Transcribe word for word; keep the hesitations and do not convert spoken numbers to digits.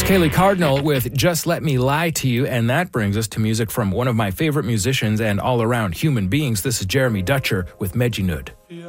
Kaylee Cardinal with Just Let Me Lie to You, and that brings us to music from one of my favorite musicians and all-around human beings. This is Jeremy Dutcher with Mejinud.